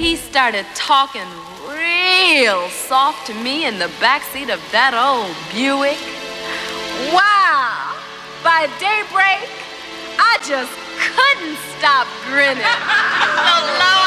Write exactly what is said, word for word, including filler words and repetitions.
he started talking real soft to me in the backseat of that old Buick. Wow! By daybreak, I just couldn't stop grinning. Oh, Lord.